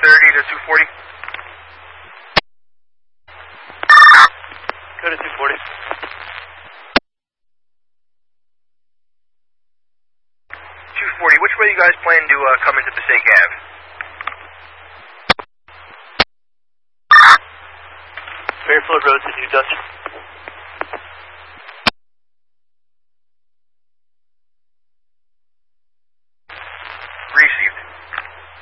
to 240. Go to 240. 240, which way you guys plan to come into Passaic Ave? Fairfield Road to New Dutch.